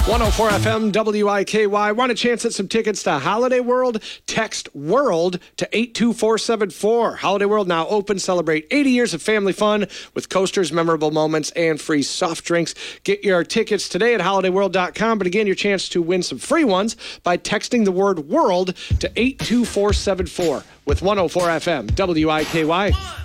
104 FM WIKY. Want a chance at some tickets to Holiday World? Text WORLD to 82474. Holiday World now open. Celebrate 80 years of family fun with coasters, memorable moments, and free soft drinks. Get your tickets today at holidayworld.com. But again, your chance to win some free ones by texting the word WORLD to 82474 with 104 FM WIKY.